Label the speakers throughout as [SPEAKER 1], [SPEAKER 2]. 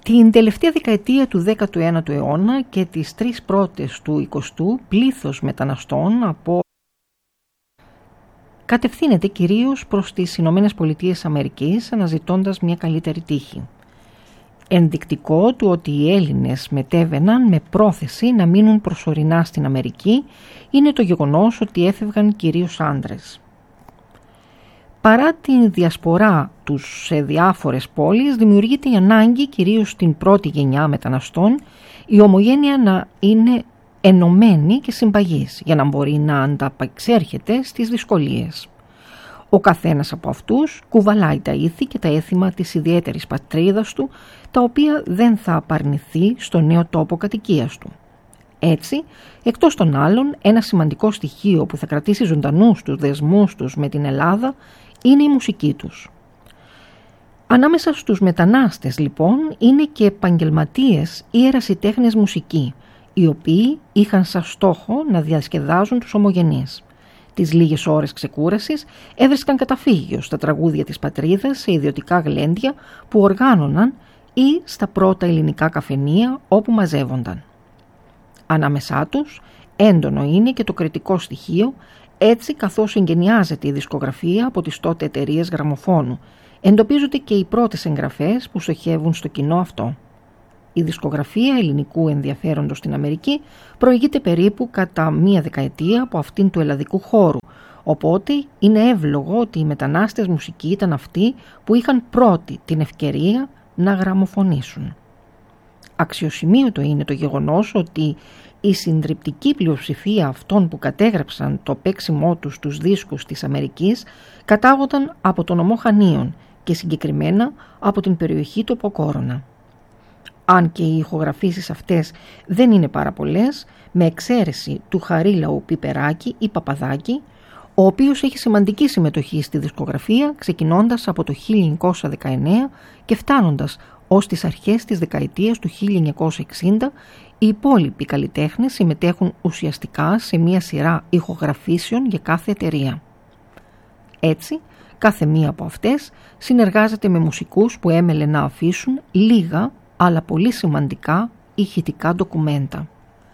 [SPEAKER 1] Την τελευταία δεκαετία του 19ου αιώνα και τις τρεις πρώτες του 20ου, πλήθος μεταναστών κατευθύνεται κυρίως προς τις Ηνωμένες Πολιτείες Αμερικής, αναζητώντας μια καλύτερη τύχη. Ενδεικτικό του ότι οι Έλληνες μετέβαιναν με πρόθεση να μείνουν προσωρινά στην Αμερική είναι το γεγονός ότι έφευγαν κυρίως άντρες. Παρά την διασπορά τους σε διάφορες πόλεις, δημιουργείται η ανάγκη, κυρίως στην πρώτη γενιά μεταναστών, η ομογένεια να είναι ενωμένη και συμπαγής για να μπορεί να ανταπεξέρχεται στις δυσκολίες. Ο καθένας από αυτούς κουβαλάει τα ήθη και τα έθιμα της ιδιαίτερης πατρίδας του, τα οποία δεν θα απαρνηθεί στο νέο τόπο κατοικίας του. Έτσι, εκτός των άλλων, ένα σημαντικό στοιχείο που θα κρατήσει ζωντανούς τους δεσμούς τους με την Ελλάδα είναι η μουσική τους. Ανάμεσα στους μετανάστες, λοιπόν, είναι και επαγγελματίες ή ερασιτέχνες μουσικοί, οι οποίοι είχαν σαν στόχο να διασκεδάζουν τους ομογενείς. Τις λίγες ώρες ξεκούρασης έβρισκαν καταφύγιο στα τραγούδια της πατρίδας, σε ιδιωτικά γλέντια που οργάνωναν ή στα πρώτα ελληνικά καφενεία όπου μαζεύονταν. Ανάμεσά τους έντονο είναι και το κριτικό στοιχείο, έτσι καθώς εγκαινιάζεται η δισκογραφία από τις τότε εταιρείες γραμμοφώνου, εντοπίζονται και οι πρώτες εγγραφές που στοχεύουν στο κοινό αυτό. Η δισκογραφία ελληνικού ενδιαφέροντος στην Αμερική προηγείται περίπου κατά μία δεκαετία από αυτήν του ελλαδικού χώρου, οπότε είναι εύλογο ότι οι μετανάστες μουσικοί ήταν αυτοί που είχαν πρώτοι την ευκαιρία να γραμμοφωνήσουν. Αξιοσημείωτο είναι το γεγονός ότι η συντριπτική πλειοψηφία αυτών που κατέγραψαν το παίξιμό τους στους δίσκους της Αμερικής κατάγονταν από τον νομό Χανίων και συγκεκριμένα από την περιοχή του Ποκόρονα. Αν και οι ηχογραφήσεις αυτές δεν είναι πάρα πολλές, με εξαίρεση του Χαρίλαου Πιπεράκη ή Παπαδάκη, ο οποίος έχει σημαντική συμμετοχή στη δισκογραφία ξεκινώντας από το 1919 και φτάνοντας ως τις αρχές της δεκαετίας του 1960, οι υπόλοιποι καλλιτέχνες συμμετέχουν ουσιαστικά σε μία σειρά ηχογραφήσεων για κάθε εταιρεία. Έτσι, κάθε μία από αυτές συνεργάζεται με μουσικούς που έμελε να αφήσουν λίγα αλλά πολύ σημαντικά ηχητικά ντοκουμέντα.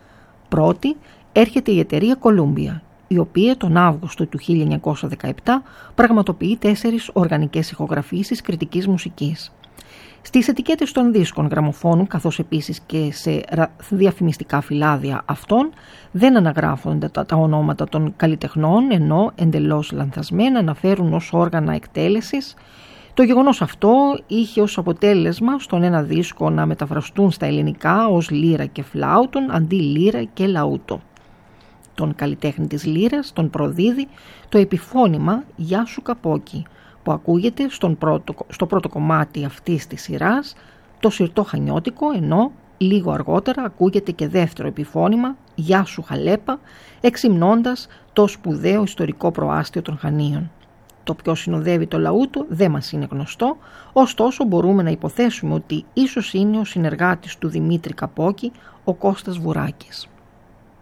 [SPEAKER 1] Πρώτη έρχεται η εταιρεία Columbia, η οποία τον Αύγουστο του 1917 πραγματοποιεί 4 οργανικές ηχογραφήσεις κριτικής μουσικής. Στις ετικέτες των δίσκων γραμμοφώνου, καθώς επίσης και σε διαφημιστικά φυλάδια αυτών, δεν αναγράφονται τα ονόματα των καλλιτεχνών, ενώ εντελώς λανθασμένα αναφέρουν ως όργανα εκτέλεσης. Το γεγονός αυτό είχε ως αποτέλεσμα στον ένα δίσκο να μεταφραστούν στα ελληνικά ως λύρα και φλάουτον αντί λύρα και λαούτο. Τον καλλιτέχνη της λύρας τον προδίδει το επιφώνημα «Γεια σου Καπόκι», που ακούγεται στο πρώτο κομμάτι αυτής της σειράς, το σιρτό χανιώτικο, ενώ λίγο αργότερα ακούγεται και δεύτερο επιφώνημα «Γεια σου Χαλέπα», εξυμνώντας το σπουδαίο ιστορικό προάστιο των Χανίων. Το ποιος συνοδεύει το λαούτο δεν μας είναι γνωστό, ωστόσο μπορούμε να υποθέσουμε ότι ίσως είναι ο συνεργάτης του Δημήτρη Καπόκη, ο Κώστας Βουράκης.